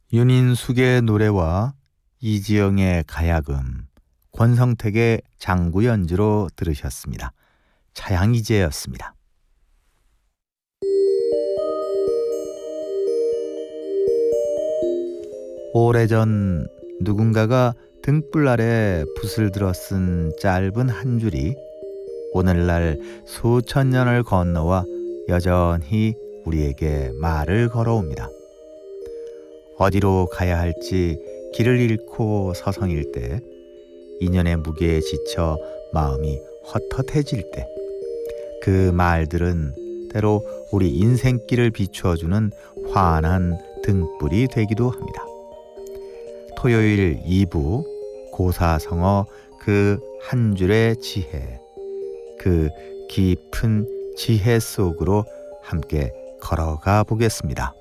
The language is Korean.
윤인숙의 노래와 이지영의 가야금, 권성택의 장구 연주로 들으셨습니다. 차양이제였습니다. 오래전 누군가가 등불 아래 붓을 들어 쓴 짧은 한 줄이 오늘날 수천 년을 건너와 여전히 우리에게 말을 걸어옵니다. 어디로 가야 할지 길을 잃고 서성일 때, 인연의 무게에 지쳐 마음이 헛헛해질 때, 그 말들은 때로 우리 인생길을 비추어주는 환한 등불이 되기도 합니다. 토요일 2부 고사성어 그 한 줄의 지혜, 그 깊은 지혜 속으로 함께 걸어가 보겠습니다.